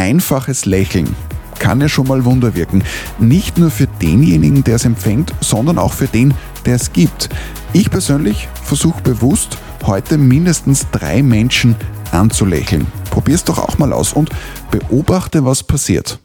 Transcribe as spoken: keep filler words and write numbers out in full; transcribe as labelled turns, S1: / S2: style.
S1: einfaches Lächeln kann ja schon mal Wunder wirken. Nicht nur für denjenigen, der es empfängt, sondern auch für den, der es gibt. Ich persönlich versuche bewusst, heute mindestens drei Menschen anzulächeln. Probier's doch auch mal aus und beobachte, was passiert.